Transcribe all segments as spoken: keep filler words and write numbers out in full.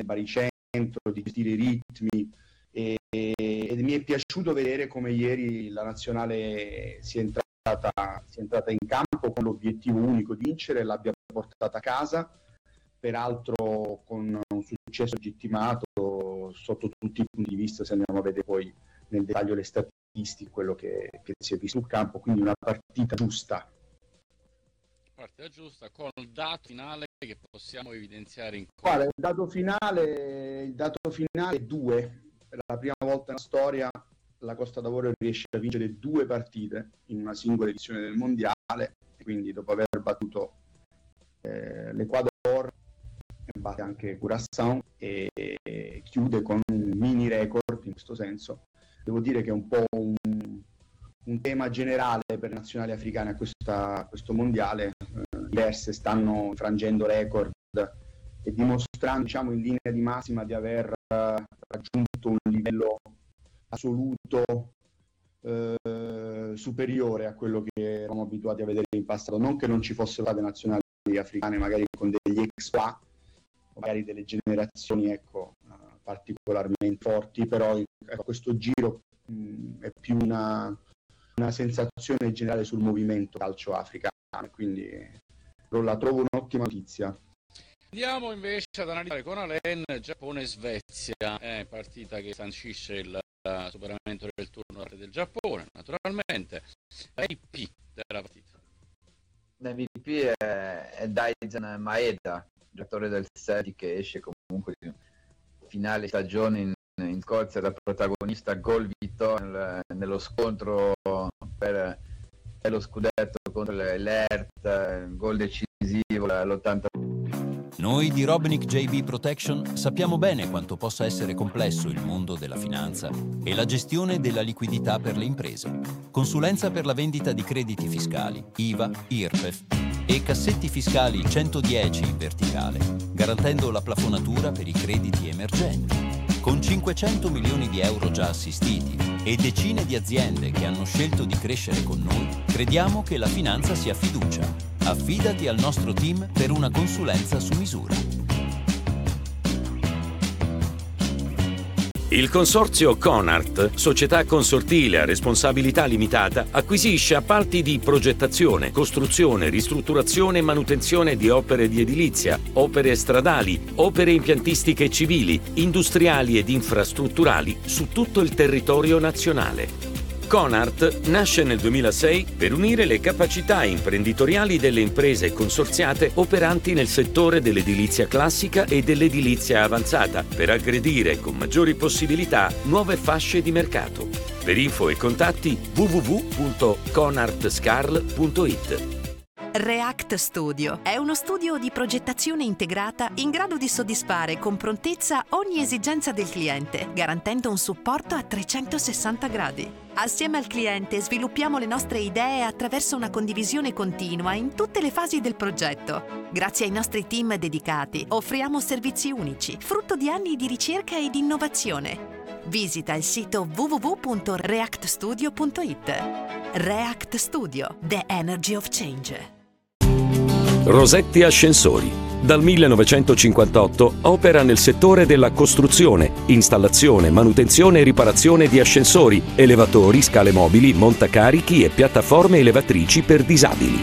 baricentro, di gestire i ritmi, e, e mi è piaciuto vedere come ieri la nazionale sia entrata, sia entrata in campo con l'obiettivo unico di vincere e l'abbia portata a casa, peraltro con un successo legittimato sotto tutti i punti di vista, se andiamo a vedere poi nel dettaglio le statistiche, quello che, che si è visto sul campo, quindi una partita giusta. Partita giusta, con il dato finale che possiamo evidenziare in Guarda, il dato finale, il dato finale è due. Per la prima volta nella storia la Costa d'Avorio riesce a vincere due partite in una singola edizione del mondiale, quindi dopo aver battuto eh, l'Ecuador batte anche Curaçao e, e chiude con un mini record in questo senso. Devo dire che è un po' un, un tema generale per le nazionali africane a, questa, a questo mondiale. Eh, diverse stanno infrangendo record e dimostrando, diciamo, in linea di massima di aver uh, raggiunto un livello assoluto eh, superiore a quello che eravamo abituati a vedere in passato. Non che non ci fossero state nazionali africane magari con degli exploit, magari delle generazioni ecco, uh, particolarmente forti, però ecco, questo giro mh, è più una, una sensazione generale sul movimento calcio africano, quindi la trovo un'ottima notizia. Andiamo invece ad analizzare con Alain Giappone-Svezia, è partita che sancisce il uh, superamento del turno del Giappone, naturalmente. L'M V P della partita. L'M V P è, è Daizen Maeda, giocatore del Celtic, che esce comunque in finale stagione in, in Scozia da protagonista gol vittoria nel, nello scontro per, per lo scudetto contro l'Hertha, gol decisivo all'ottanta. Noi di Robnik J B Protection sappiamo bene quanto possa essere complesso il mondo della finanza e la gestione della liquidità per le imprese. Consulenza per la vendita di crediti fiscali, I V A, I R P E F e cassetti fiscali centodieci in verticale, garantendo la plafonatura per i crediti emergenti. Con cinquecento milioni di euro già assistiti e decine di aziende che hanno scelto di crescere con noi, crediamo che la finanza sia fiducia. Affidati al nostro team per una consulenza su misura. Il consorzio Conart, società consortile a responsabilità limitata, acquisisce appalti di progettazione, costruzione, ristrutturazione e manutenzione di opere di edilizia, opere stradali, opere impiantistiche civili, industriali ed infrastrutturali su tutto il territorio nazionale. Conart nasce nel duemilasei per unire le capacità imprenditoriali delle imprese consorziate operanti nel settore dell'edilizia classica e dell'edilizia avanzata, per aggredire con maggiori possibilità nuove fasce di mercato. Per info e contatti w w w punto conartscarl punto it. React Studio è uno studio di progettazione integrata in grado di soddisfare con prontezza ogni esigenza del cliente, garantendo un supporto a trecentosessanta gradi. Assieme al cliente sviluppiamo le nostre idee attraverso una condivisione continua in tutte le fasi del progetto. Grazie ai nostri team dedicati offriamo servizi unici, frutto di anni di ricerca e di innovazione. Visita il sito w w w punto react studio punto it. React Studio, the energy of change. Rosetti Ascensori. Dal millenovecentocinquantotto opera nel settore della costruzione, installazione, manutenzione e riparazione di ascensori, elevatori, scale mobili, montacarichi e piattaforme elevatrici per disabili.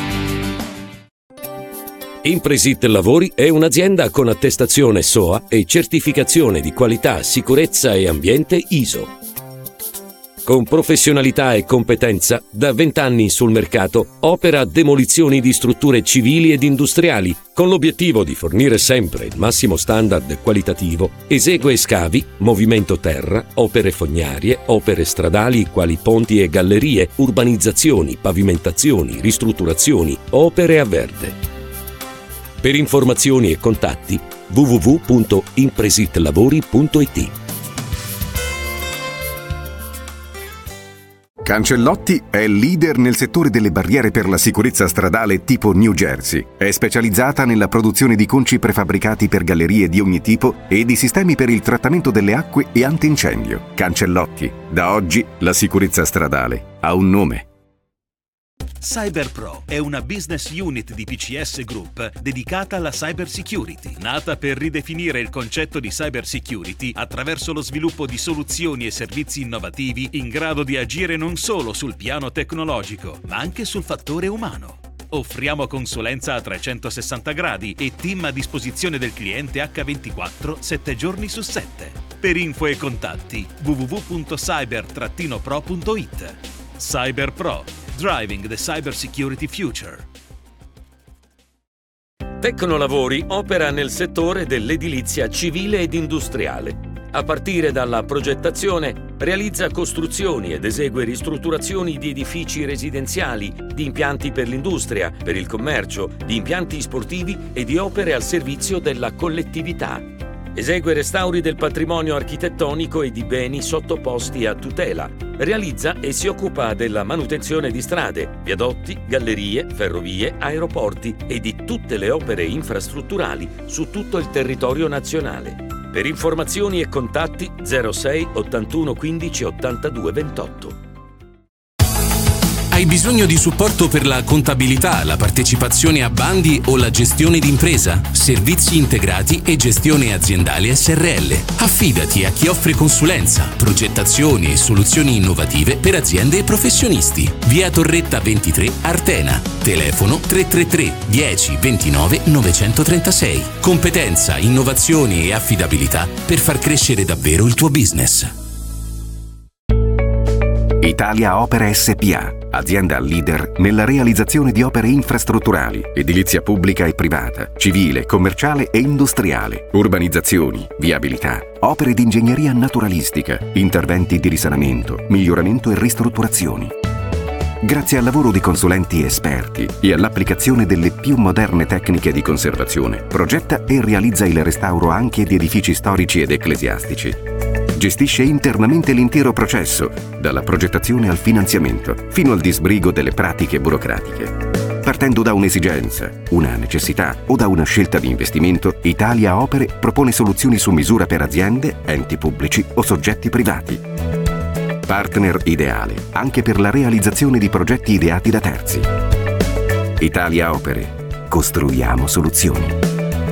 Impresit Lavori è un'azienda con attestazione S O A e certificazione di qualità, sicurezza e ambiente I S O. Con professionalità e competenza, da vent'anni sul mercato, opera demolizioni di strutture civili ed industriali, con l'obiettivo di fornire sempre il massimo standard qualitativo, esegue scavi, movimento terra, opere fognarie, opere stradali quali ponti e gallerie, urbanizzazioni, pavimentazioni, ristrutturazioni, opere a verde. Per informazioni e contatti w w w punto impresitlavori punto it. Cancellotti è leader nel settore delle barriere per la sicurezza stradale tipo New Jersey. È specializzata nella produzione di conci prefabbricati per gallerie di ogni tipo e di sistemi per il trattamento delle acque e antincendio. Cancellotti. Da oggi la sicurezza stradale ha un nome. CyberPro è una business unit di P C S Group dedicata alla cyber security, nata per ridefinire il concetto di cyber security attraverso lo sviluppo di soluzioni e servizi innovativi in grado di agire non solo sul piano tecnologico, ma anche sul fattore umano. Offriamo consulenza a trecentosessanta gradi e team a disposizione del cliente acca ventiquattro, sette giorni su sette. Per info e contatti w w w punto cyber pro punto it. CyberPro, driving the cyber security future. Tecnolavori opera nel settore dell'edilizia civile ed industriale. A partire dalla progettazione, realizza costruzioni ed esegue ristrutturazioni di edifici residenziali, di impianti per l'industria, per il commercio, di impianti sportivi e di opere al servizio della collettività. Esegue restauri del patrimonio architettonico e di beni sottoposti a tutela. Realizza e si occupa della manutenzione di strade, viadotti, gallerie, ferrovie, aeroporti e di tutte le opere infrastrutturali su tutto il territorio nazionale. Per informazioni e contatti zero sei ottantuno quindici ottantadue ventotto. Hai bisogno di supporto per la contabilità, la partecipazione a bandi o la gestione d'impresa? Servizi integrati e gestione aziendale S R L. Affidati a chi offre consulenza, progettazioni e soluzioni innovative per aziende e professionisti. Via Torretta ventitré, Artena. Telefono tre tre tre dieci ventinove novecentotrentasei. Competenza, innovazione e affidabilità per far crescere davvero il tuo business. Italia Opere S P A, azienda leader nella realizzazione di opere infrastrutturali, edilizia pubblica e privata, civile, commerciale e industriale, urbanizzazioni, viabilità, opere di ingegneria naturalistica, interventi di risanamento, miglioramento e ristrutturazioni. Grazie al lavoro di consulenti esperti e all'applicazione delle più moderne tecniche di conservazione, progetta e realizza il restauro anche di edifici storici ed ecclesiastici. Gestisce internamente l'intero processo, dalla progettazione al finanziamento, fino al disbrigo delle pratiche burocratiche. Partendo da un'esigenza, una necessità o da una scelta di investimento, Italia Opere propone soluzioni su misura per aziende, enti pubblici o soggetti privati. Partner ideale anche per la realizzazione di progetti ideati da terzi. Italia Opere. Costruiamo soluzioni.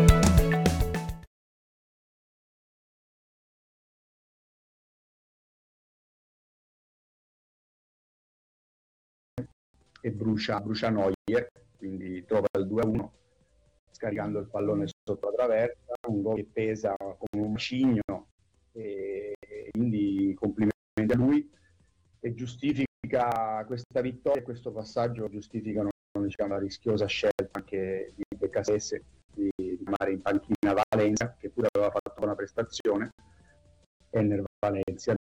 E brucia, brucia Neuer, quindi trova il due a uno scaricando il pallone sotto la traversa, un gol che pesa come un macigno, e quindi complimenti a lui, e giustifica questa vittoria e questo passaggio giustificano, diciamo, la rischiosa scelta anche di Beccasese di rimanere in panchina Valencia, che pure aveva fatto una prestazione, e nel Valencia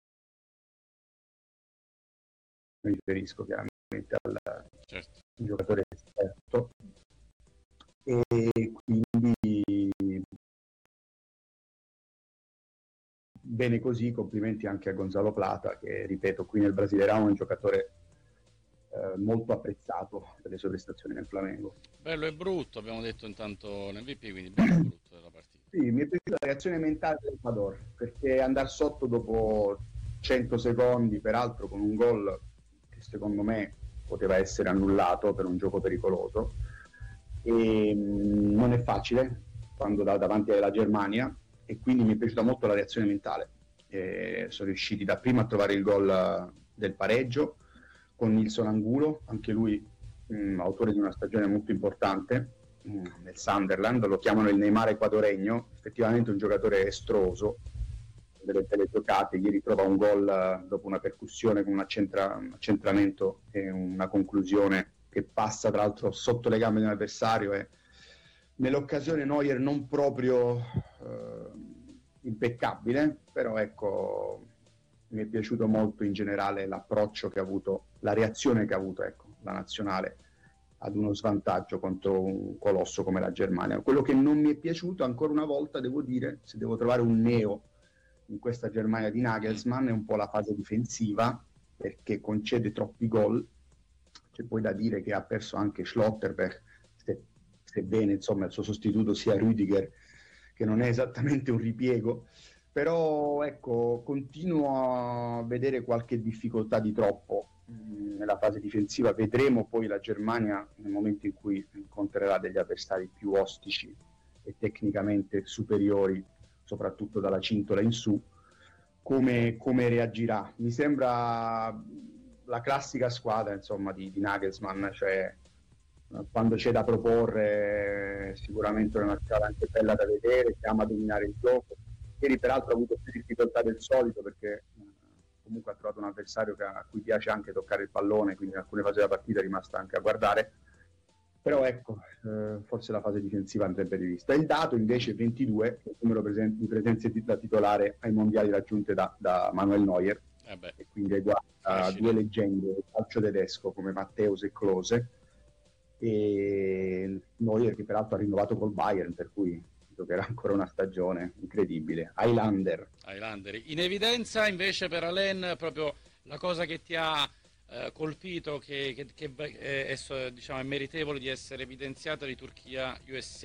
mi riferisco chiaramente al certo. giocatore esperto, e quindi bene così. Complimenti anche a Gonzalo Plata, che ripeto qui nel Brasileirão è un giocatore eh, molto apprezzato per le sue prestazioni nel Flamengo. Bello e brutto, abbiamo detto intanto l'M V P, quindi bello e brutto della partita. Sì, mi è piaciuta la reazione mentale dell'Ecuador, perché andare sotto dopo cento secondi, peraltro con un gol che secondo me poteva essere annullato per un gioco pericoloso, e mh, non è facile quando da, davanti alla Germania, e quindi mi è piaciuta molto la reazione mentale. E sono riusciti dapprima a trovare il gol del pareggio con Nilson Angulo, anche lui mh, autore di una stagione molto importante mh, nel Sunderland, lo chiamano il Neymar equadoregno, effettivamente un giocatore estroso, delle belle giocate. Ieri trova un gol dopo una percussione con un, accentra- un accentramento e una conclusione che passa tra l'altro sotto le gambe dell'avversario, e nell'occasione Neuer non proprio eh, impeccabile, però ecco, mi è piaciuto molto in generale l'approccio che ha avuto, la reazione che ha avuto, ecco, la nazionale ad uno svantaggio contro un colosso come la Germania. Quello che non mi è piaciuto, ancora una volta devo dire, se devo trovare un neo in questa Germania di Nagelsmann, è un po' la fase difensiva, perché concede troppi gol. C'è poi da dire che ha perso anche Schlotterbeck, se, sebbene insomma il suo sostituto sia Rüdiger, che non è esattamente un ripiego, però ecco, continuo a vedere qualche difficoltà di troppo mh, nella fase difensiva. Vedremo poi la Germania nel momento in cui incontrerà degli avversari più ostici e tecnicamente superiori, soprattutto dalla cintola in su, come, come reagirà. Mi sembra la classica squadra, insomma, di, di Nagelsmann, cioè quando c'è da proporre sicuramente è una squadra anche bella da vedere, che ama dominare il gioco. Ieri peraltro ha avuto più difficoltà del solito perché eh, comunque ha trovato un avversario che, a cui piace anche toccare il pallone, quindi in alcune fasi della partita è rimasta anche a guardare, però ecco, eh, forse la fase difensiva andrebbe rivista. Il dato invece ventidue, che è il numero presen- di presenze da titolare ai mondiali raggiunte da, da Manuel Neuer, eh beh. e quindi è a due leggende del calcio tedesco come Matteus e Klose, e Neuer che peraltro ha rinnovato col Bayern, per cui giocherà ancora una stagione incredibile. Highlander. Highlander. In evidenza invece per Alain proprio la cosa che ti ha eh, colpito, che, che, che è, è, diciamo, è meritevole di essere evidenziata, di Turchia U S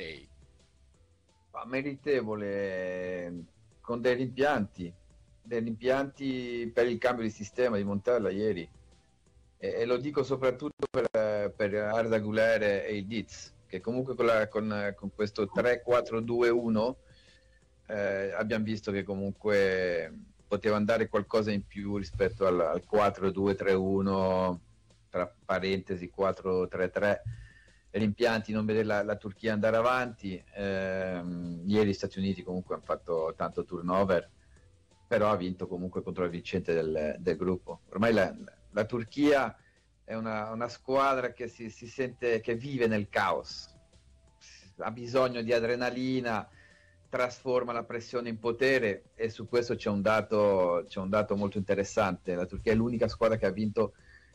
A. Ma meritevole con dei rimpianti, dei rimpianti per il cambio di sistema di Montella ieri. E, e lo dico soprattutto per, per Arda Güler e il Diz, che comunque con, la, con, con questo tre quattro due uno eh, abbiamo visto che comunque poteva andare qualcosa in più rispetto al, al quattro due tre uno, tra parentesi quattro tre tre. Rimpianti non vedere la, la Turchia andare avanti. Eh, ieri gli Stati Uniti comunque hanno fatto tanto turnover, però ha vinto comunque contro il vincente del, del gruppo. Ormai la, la Turchia è una, una squadra che si, si sente che vive nel caos, ha bisogno di adrenalina, trasforma la pressione in potere, e su questo c'è un dato, c'è un dato molto interessante. La Turchia è l'unica squadra che ha vinto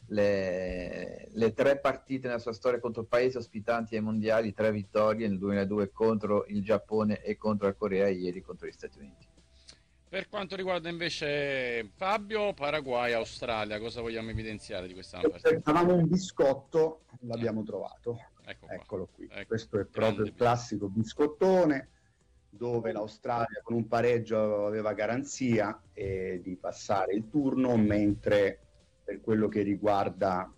le, le tre partite nella sua storia contro paesi ospitanti ai mondiali, tre vittorie nel duemiladue contro il Giappone e contro la Corea, e ieri contro gli Stati Uniti. Per quanto riguarda invece Fabio, Paraguay, Australia, cosa vogliamo evidenziare di questa partita? Cercavamo un biscotto, l'abbiamo trovato. Ecco qua. Eccolo qui. Ecco, questo è proprio il classico biscottone, dove l'Australia con un pareggio aveva garanzia eh, di passare il turno, mentre per quello che riguarda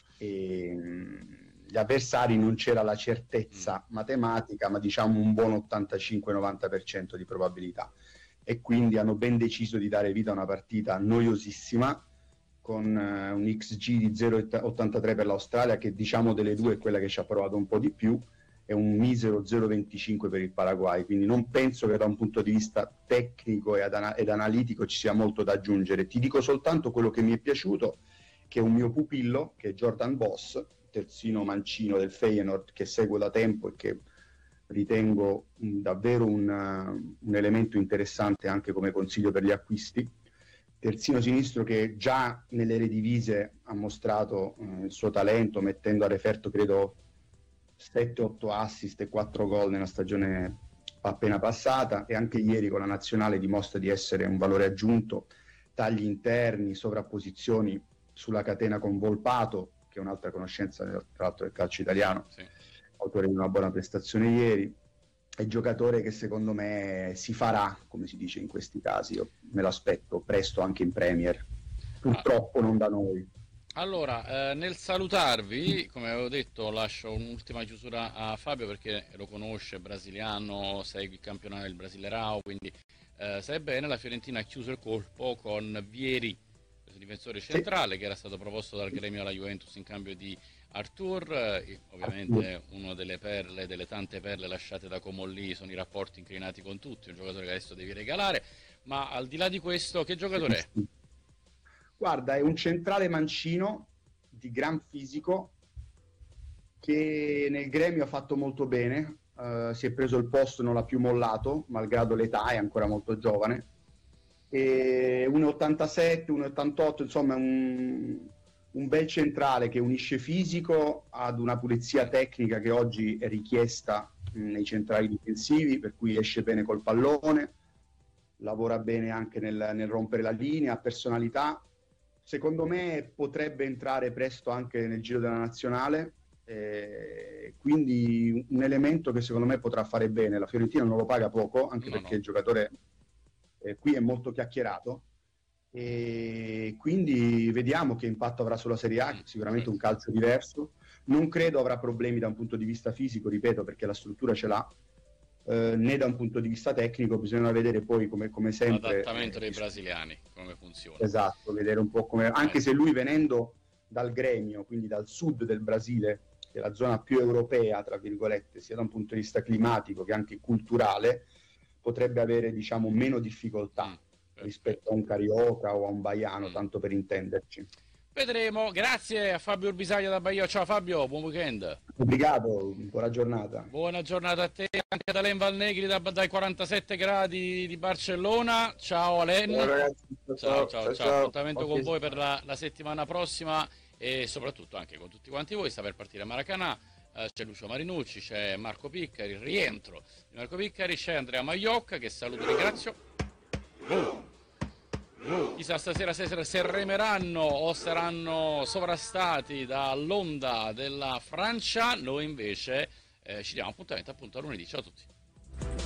eh, gli avversari non c'era la certezza mm. matematica, ma diciamo un buon ottantacinque novanta per cento di probabilità. E quindi hanno ben deciso di dare vita a una partita noiosissima, con uh, un X G di zero virgola ottantatré per l'Australia, che diciamo delle due è quella che ci ha provato un po' di più, e un misero zero virgola venticinque per il Paraguay. Quindi non penso che da un punto di vista tecnico ed, ana- ed analitico ci sia molto da aggiungere. Ti dico soltanto quello che mi è piaciuto, che è un mio pupillo, che è Jordan Boss, terzino mancino del Feyenoord, che seguo da tempo e che ritengo mh, davvero un, uh, un elemento interessante anche come consiglio per gli acquisti. Terzino sinistro che già nelle Eredivisie ha mostrato uh, il suo talento, mettendo a referto credo sette otto assist e quattro gol nella stagione appena passata, e anche ieri con la nazionale dimostra di essere un valore aggiunto. Tagli interni, sovrapposizioni sulla catena con Volpato, che è un'altra conoscenza tra l'altro del calcio italiano, sì. Autore di una buona prestazione ieri, è giocatore che secondo me si farà, come si dice in questi casi. Io me lo aspetto presto anche in Premier, purtroppo ah. non da noi. Allora, eh, nel salutarvi, come avevo detto, lascio un'ultima chiusura a Fabio perché lo conosce, brasiliano, segue il campionato del Brasileirao, quindi eh, sai bene, la Fiorentina ha chiuso il colpo con Vieri, questo difensore centrale, sì. che era stato proposto dal gremio alla Juventus in cambio di Arthur, e ovviamente una delle perle, delle tante perle lasciate da Comolli sono i rapporti incrinati con tutti, un giocatore che adesso devi regalare, ma al di là di questo, che giocatore è? Guarda, è un centrale mancino di gran fisico che nel gremio ha fatto molto bene, uh, si è preso il posto, non l'ha più mollato, malgrado l'età, è ancora molto giovane, e uno virgola ottantasette, uno virgola ottantotto, insomma un... un bel centrale che unisce fisico ad una pulizia tecnica che oggi è richiesta nei centrali difensivi, per cui esce bene col pallone, lavora bene anche nel, nel rompere la linea, ha personalità. Secondo me potrebbe entrare presto anche nel giro della nazionale, eh, quindi un elemento che secondo me potrà fare bene. La Fiorentina non lo paga poco, anche no, perché no. il giocatore eh, qui è molto chiacchierato, e quindi vediamo che impatto avrà sulla Serie A, sicuramente un calcio diverso. Non credo avrà problemi da un punto di vista fisico, ripeto, perché la struttura ce l'ha, eh, né da un punto di vista tecnico. Bisogna vedere poi come, come sempre l'adattamento eh, dei brasiliani, come funziona. Esatto, vedere un po' come, anche se lui venendo dal Gremio, quindi dal sud del Brasile, che è la zona più europea, tra virgolette, sia da un punto di vista climatico che anche culturale, potrebbe avere, diciamo, meno difficoltà mm, rispetto a un carioca o a un baiano, mm. tanto per intenderci. Vedremo. Grazie a Fabio Urbisaglia da Bahia. Ciao Fabio, buon weekend. Obrigado, buona giornata. Buona giornata a te, anche da Alen Valnegri da, dai quarantasette gradi di Barcellona. Ciao Alen. Ciao ragazzi. Ciao, ciao, ciao. ciao. ciao. Appuntamento okay. con voi per la, la settimana prossima e soprattutto anche con tutti quanti voi. Sta per partire a Maracanã. Uh, c'è Lucio Marinucci, c'è Marco Piccari, il rientro di Marco Piccari, c'è Andrea Maiocca che saluto e ringrazio. Oh. Uh, chissà stasera se, se remeranno o saranno sovrastati dall'onda della Francia. Noi invece eh, ci diamo appuntamento appunto a lunedì. Ciao a tutti.